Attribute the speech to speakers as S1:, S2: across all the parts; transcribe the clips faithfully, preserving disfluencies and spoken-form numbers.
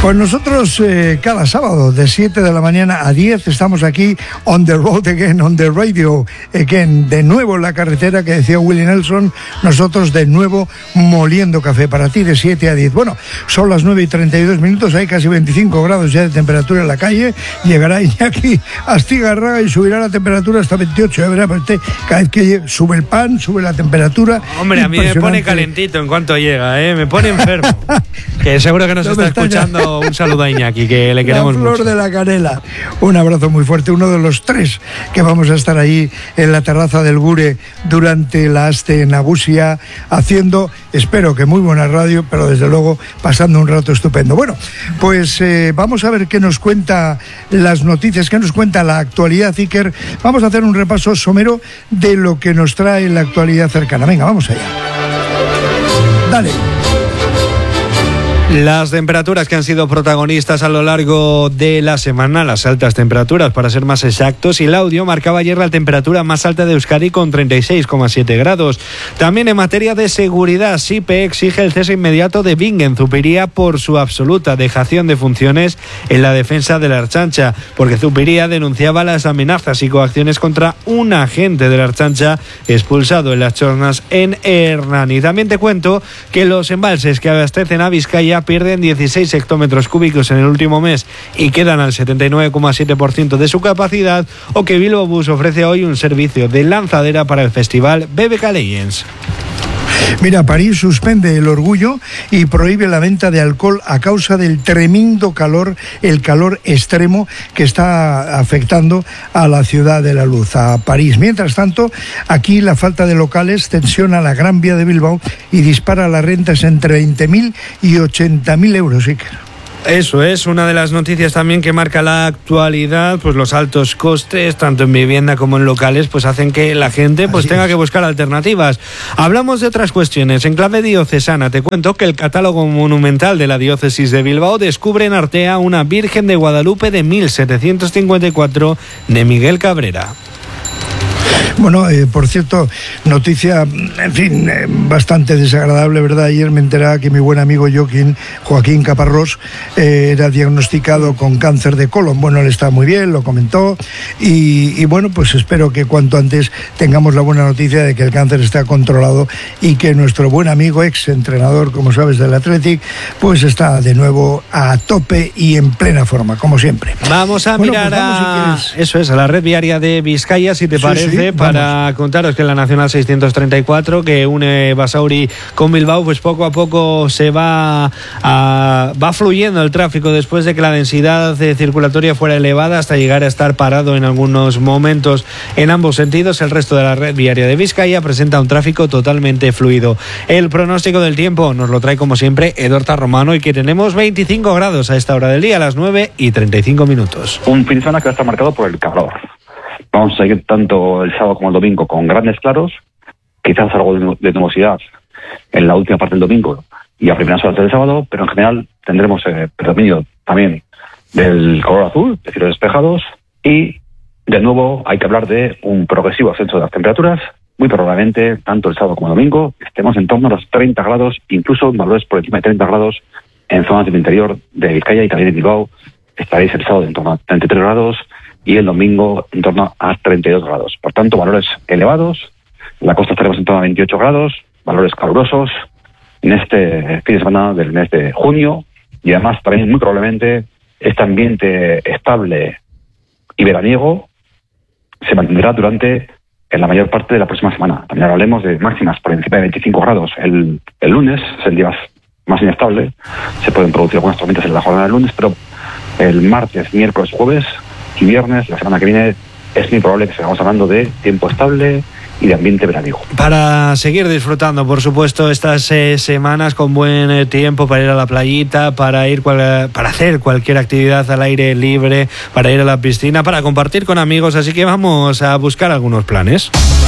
S1: Pues nosotros eh, cada sábado de siete de la mañana a diez estamos aquí on the road again, on the radio again, de nuevo en la carretera que decía Willie Nelson, nosotros de nuevo moliendo café para ti de siete a diez. Bueno, son las nueve y treinta y dos minutos, hay casi veinticinco grados ya de temperatura en la calle, llegará Iñaki Astigarraga y subirá la temperatura hasta veintiocho, ya verá, cada vez que sube el pan, sube la temperatura.
S2: Hombre, a mí me pone calentito en cuanto llega, ¿eh? Me pone enfermo. Que seguro que nos no está escuchando. Ya. Un saludo a Iñaki, que le queremos mucho.
S1: La flor de la canela. Un abrazo muy fuerte, uno de los tres que vamos a estar ahí en la terraza del Gure durante la Aste Nagusia, haciendo, espero que muy buena radio, pero desde luego pasando un rato estupendo. Bueno, pues eh, vamos a ver qué nos cuenta las noticias, qué nos cuenta la actualidad, Iker. Vamos a hacer un repaso somero de lo que nos trae la actualidad cercana. Venga, vamos allá. Dale.
S2: Las temperaturas que han sido protagonistas a lo largo de la semana, las altas temperaturas para ser más exactos, y el audio marcaba ayer la temperatura más alta de Euskadi con treinta y seis coma siete grados. También en materia de seguridad, SIPE exige el cese inmediato de Bingen Zupiria por su absoluta dejación de funciones en la defensa de la Ertzaintza, porque Zupiria denunciaba las amenazas y coacciones contra un agente de la Ertzaintza expulsado en las Chornas en Hernani. También te cuento que los embalses que abastecen a Vizcaya pierden dieciséis hectómetros cúbicos en el último mes y quedan al setenta y nueve coma siete por ciento de su capacidad, o que Bilbao Bus ofrece hoy un servicio de lanzadera para el festival B B K Legends.
S1: Mira, París suspende el orgullo y prohíbe la venta de alcohol a causa del tremendo calor, el calor extremo que está afectando a la ciudad de la luz, a París. Mientras tanto, aquí la falta de locales tensiona la Gran Vía de Bilbao y dispara las rentas entre veinte mil y ochenta mil euros. Iker.
S2: Eso es una de las noticias también que marca la actualidad, pues los altos costes, tanto en vivienda como en locales, pues hacen que la gente pues tenga que buscar alternativas. Hablamos de otras cuestiones. En clave diocesana, te cuento que el catálogo monumental de la diócesis de Bilbao descubre en Artea una Virgen de Guadalupe de mil setecientos cincuenta y cuatro de Miguel Cabrera.
S1: Bueno, eh, por cierto, noticia, en fin, eh, bastante desagradable, ¿verdad? Ayer me enteraba que mi buen amigo Joaquín, Joaquín Caparrós eh, era diagnosticado con cáncer de colon. Bueno, él está muy bien, lo comentó, y, y bueno, pues espero que cuanto antes tengamos la buena noticia de que el cáncer está controlado y que nuestro buen amigo, ex entrenador, como sabes, del Athletic, pues está de nuevo a tope y en plena forma, como siempre.
S2: Vamos a bueno, mirar pues vamos, a... Si eso es, a la red viaria de Vizcaya, si te sí, parece, sí, para vamos. Contaros que la Nacional seiscientos treinta y cuatro, que une Basauri con Bilbao, pues poco a poco se va a, va fluyendo el tráfico después de que la densidad circulatoria fuera elevada hasta llegar a estar parado en algunos momentos en ambos sentidos. El resto de la red viaria de Vizcaya presenta un tráfico totalmente fluido. El pronóstico del tiempo nos lo trae como siempre Eduardo Romano, y que tenemos veinticinco grados a esta hora del día, a las nueve y treinta y cinco minutos.
S3: Un fin de semana que va a estar marcado por el calor. Vamos a seguir tanto el sábado como el domingo con grandes claros, quizás algo de nubosidad en la última parte del domingo y a primeras horas del sábado, pero en general tendremos eh, predominio también del color azul, de cielos despejados, y de nuevo hay que hablar de un progresivo ascenso de las temperaturas. Muy probablemente, tanto el sábado como el domingo, estemos en torno a los treinta grados, incluso en valores por encima de treinta grados en zonas del interior de Vizcaya y también en Bilbao. Estaréis el sábado en torno a treinta y tres grados y el domingo en torno a treinta y dos grados. Por tanto, valores elevados. En la costa estaremos en torno a veintiocho grados, valores calurosos en este fin de semana del mes de junio, y además también muy probablemente este ambiente estable y veraniego se mantendrá durante en la mayor parte de la próxima semana. También hablaremos de máximas por encima de veinticinco grados. El, el lunes es el día más, más inestable. Se pueden producir algunas tormentas en la jornada del lunes, pero el martes, miércoles, jueves y viernes, la semana que viene, es muy probable que sigamos hablando de tiempo estable y de ambiente veraniego.
S2: Para seguir disfrutando, por supuesto, estas eh, semanas con buen eh, tiempo para ir a la playita, para ir cual, para hacer cualquier actividad al aire libre, para ir a la piscina, para compartir con amigos, así que vamos a buscar algunos planes.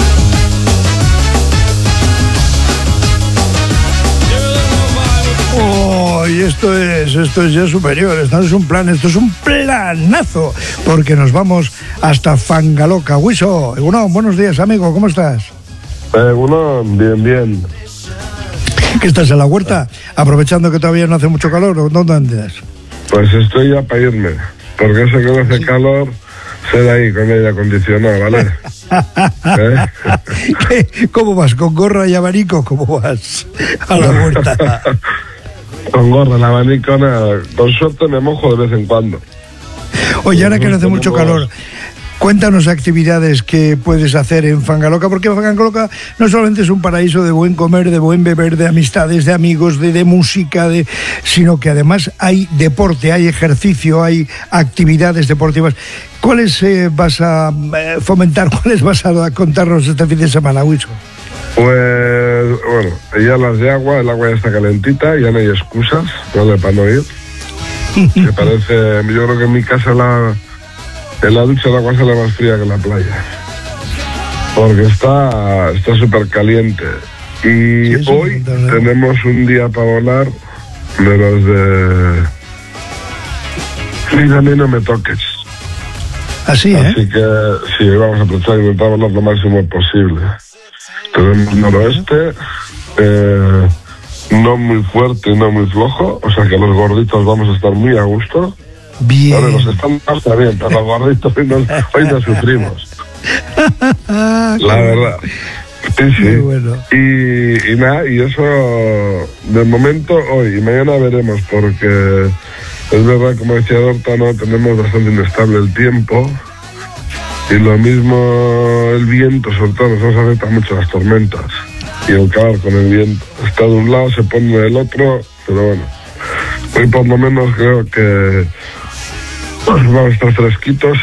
S1: Y esto es, esto es ya superior, esto no es un plan, esto es un planazo, porque nos vamos hasta Fangaloca. Huiso, Egunon, buenos días, amigo, ¿cómo estás?
S4: Egunon, bien, bien.
S1: ¿Qué estás en la huerta? Aprovechando que todavía no hace mucho calor, ¿dónde andas?
S4: Pues estoy ya para irme, porque eso que no hace calor, ser ahí con aire acondicionado, ¿vale? ¿Eh?
S1: ¿Qué? ¿Cómo vas? ¿Con gorra y abanico? ¿Cómo vas a la vuelta?
S4: Con gorra, el abanico, nada. Con suerte me mojo de vez en cuando.
S1: Oye, ahora que no hace mucho calor, cuéntanos actividades que puedes hacer en Fangaloca, porque Fangaloca no solamente es un paraíso de buen comer, de buen beber, de amistades, de amigos, de, de música, de, sino que además hay deporte, hay ejercicio, hay actividades deportivas. ¿Cuáles eh, vas a eh, fomentar, cuáles vas a contarnos este fin de semana, Wiso?
S4: Pues, bueno, ya las de agua, el agua ya está calentita, ya no hay excusas, ¿vale? Para no ir. Me parece, yo creo que en mi casa la, en la ducha el agua sale más fría que en la playa. Porque está está súper caliente. Y sí, hoy tenemos un día para volar de los de... Sí, a mí no me toques.
S1: Así, ¿eh?
S4: Así que sí, vamos a aprovechar y intentar volar lo máximo posible. Tenemos noroeste, eh, no muy fuerte y no muy flojo, o sea que los gorditos vamos a estar muy a gusto.
S1: Bien.
S4: Vale, los están está bien, pero los gorditos hoy nos, hoy nos sufrimos. La verdad. Sí, sí. Bueno. Y, y nada, y eso de momento hoy y mañana veremos, porque es verdad, como decía Dorta, no tenemos bastante inestable el tiempo. Y lo mismo el viento, sobre todo, nos afecta mucho las tormentas. Y el calor con el viento. Está de un lado, se pone del otro, pero bueno. Hoy por lo menos creo que pues, vamos a estar fresquitos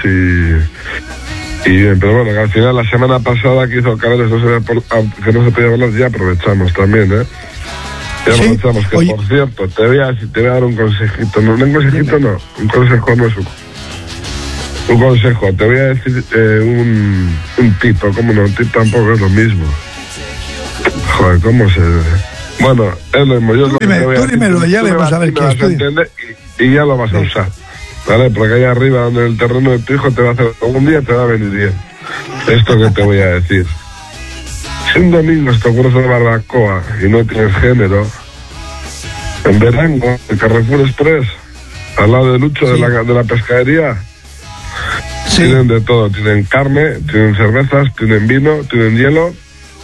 S4: y, y bien. Pero bueno, que al final la semana pasada que hizo calor, no se, que no se podía volar, ya aprovechamos también, ¿eh? Ya
S1: ¿Sí?
S4: aprovechamos, que Oye. Por cierto, te voy, a, te voy a dar un consejito. No, un consejito no, un consejo no es un... Un consejo, te voy a decir eh, un, un tip, como no, un tip tampoco es lo mismo. Joder, ¿cómo se...? Bueno, es lo mismo. Yo
S1: tú dime, tú dímelo, ya vamos a ver qué estoy.
S4: Y, y ya lo vas a usar, ¿vale? Porque allá arriba, donde el terreno de tu hijo te va a hacer... Un día te va a venir bien. Esto que te voy a decir. Si un domingo te ocurre hacer barbacoa y no tienes género, en Verango, el Carrefour Express, al lado de Lucho, sí, de, la, de la pescadería... Sí. Tienen de todo, tienen carne, tienen cervezas, tienen vino, tienen hielo,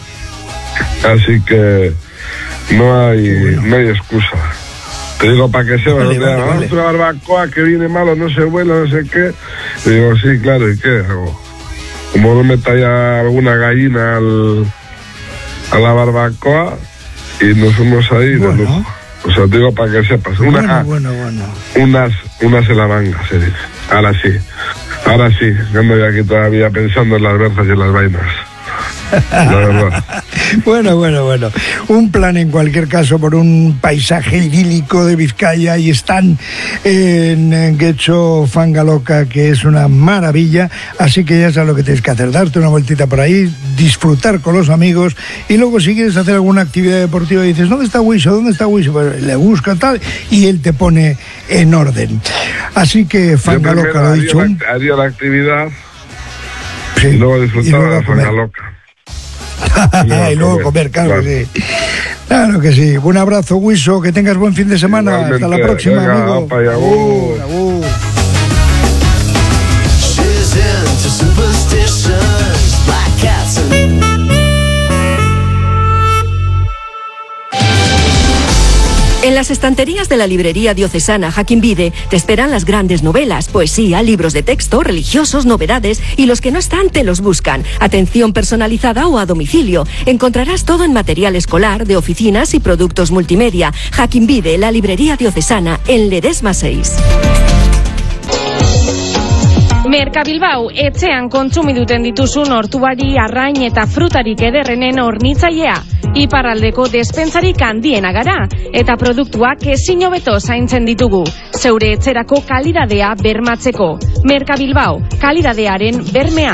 S4: así que no hay bueno. no hay excusa. Te digo para que sepas, vale, vale, vamos vale. a una barbacoa que viene malo, no se vuela, no sé qué. Te digo, sí, claro, ¿y qué hago? Como no meta ya alguna gallina al, a la barbacoa y nos fuimos ahí bueno. de lujo. O sea, te digo para que sepas. Una,
S1: bueno, bueno, bueno.
S4: Unas, unas en la manga, se dice. Ahora sí. Ahora sí, yo ando aquí todavía pensando en las berzas y en las vainas. La verdad.
S1: Bueno, bueno, bueno. Un plan en cualquier caso por un paisaje idílico de Vizcaya y están en Getxo Fangaloca, que es una maravilla. Así que ya sabes lo que tienes que hacer, darte una vueltita por ahí, disfrutar con los amigos y luego si quieres hacer alguna actividad deportiva y dices, ¿dónde está Wiso? ¿Dónde está Wiso? Pues le busca tal y él te pone en orden. Así que Fangaloca, lo he dicho.
S4: Un... Haría la actividad sí, y luego disfrutar de Fangaloca.
S1: Y luego comer, claro, claro que sí. Claro que sí. Un abrazo, Wiso, que tengas buen fin de semana.
S4: Igualmente.
S1: Hasta la próxima,
S4: venga,
S1: amigo.
S4: Opa, y agur.
S1: Agur, agur.
S5: En las estanterías de la librería diocesana Jaquín Vide te esperan las grandes novelas, poesía, libros de texto, religiosos, novedades y los que no están te los buscan. Atención personalizada o a domicilio. Encontrarás todo en material escolar, de oficinas y productos multimedia. Jaquín Vide, la librería diocesana, en Ledesma seis.
S6: Merkabilbao, etxean kontsumi duten dituzun hortuari, arrain eta frutarik ederrenen hornitzailea. Iparraldeko despentsarik handiena gara, eta produktuak ezin hobeto zaintzen ditugu. Zeure etxerako kalidadea bermatzeko. Merkabilbao, kalidadearen bermea.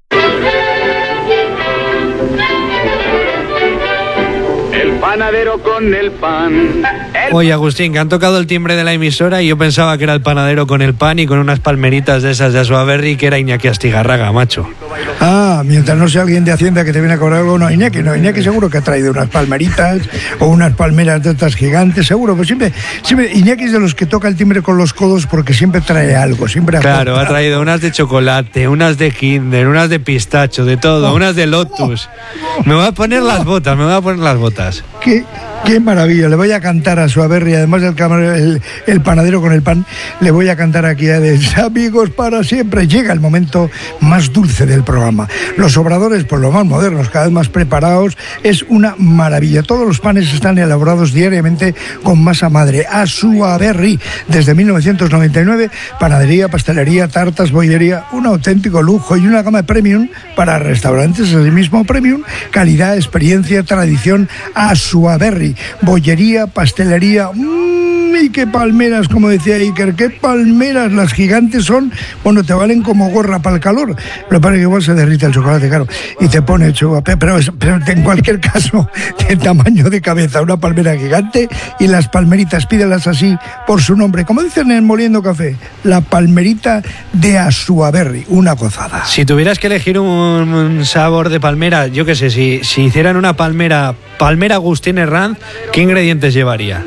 S7: El panadero con con el pan.
S2: Oye, Agustín, que han tocado el timbre de la emisora y yo pensaba que era el panadero con el pan y con unas palmeritas de esas de Asuaberri, que era Iñaki Astigarraga, macho.
S1: Ah, mientras no sea alguien de Hacienda que te viene a cobrar algo, no, Iñaki, no, Iñaki seguro que ha traído unas palmeritas o unas palmeras de estas gigantes, seguro, pues siempre, siempre, Iñaki es de los que toca el timbre con los codos porque siempre trae algo, siempre ha
S2: Claro, ha traído unas de chocolate, unas de Kinder, unas de pistacho, de todo, oh, unas de Lotus. Oh, oh. Me voy a poner las botas, me voy a poner las botas.
S1: ¿Qué? Qué maravilla, le voy a cantar a Asuaberri, además del el, el panadero con el pan, le voy a cantar aquí a de amigos para siempre. Llega el momento más dulce del programa. Los obradores, pues los más modernos, cada vez más preparados, es una maravilla. Todos los panes están elaborados diariamente con masa madre. Asuaberri, desde mil novecientos noventa y nueve, panadería, pastelería, tartas, bollería, un auténtico lujo y una gama premium para restaurantes, asimismo premium, calidad, experiencia, tradición. Asuaberri. Bollería, pastelería, mmm, y qué palmeras, como decía Iker, qué palmeras, las gigantes son, bueno, te valen como gorra para el calor. Lo que pasa es que igual se derrite el chocolate, claro, y te pone hecho, pero, pero en cualquier caso, de tamaño de cabeza, una palmera gigante, y las palmeritas, pídelas así por su nombre, como dicen en Moliendo Café, la palmerita de Asuaberri, una gozada.
S2: Si tuvieras que elegir un, un sabor de palmera, yo qué sé, si, si hicieran una palmera, palmera Agustín Herranz, ¿qué ingredientes llevaría?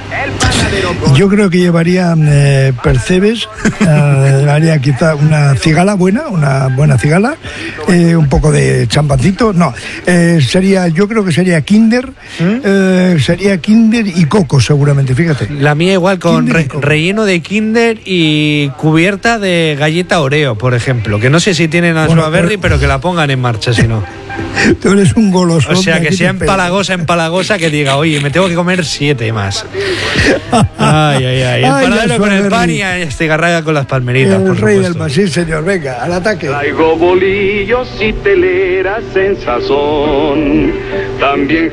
S1: Yo creo que llevaría eh, percebes, eh, llevaría quizá una cigala buena, una buena cigala, eh, un poco de champancito, no, eh, sería, yo creo que sería Kinder, ¿Mm? eh, sería Kinder y coco seguramente, fíjate.
S2: La mía igual, con re, relleno de Kinder y cubierta de galleta Oreo, por ejemplo, que no sé si tienen a Asuaberri, bueno, pero que la pongan en marcha, si no.
S1: Tú eres un goloso.
S2: O sea, que sea empalagosa, empalagosa, que diga, oye, me tengo que comer siete más. Ay, ay, ay. El
S1: ay,
S2: panadero con el pan y Astigarraga con las palmeritas,
S1: el
S2: por
S1: rey
S2: supuesto.
S1: del pan, sí, señor, venga, al ataque.
S7: Traigo bolillos y teleras en sazón. También